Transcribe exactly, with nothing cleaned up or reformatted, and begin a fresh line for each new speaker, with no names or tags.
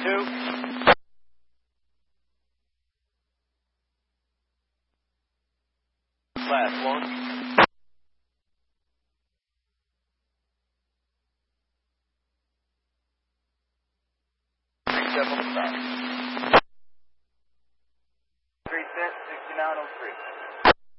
two. Last one. Three seven stop. Three cent sixty nine oh three.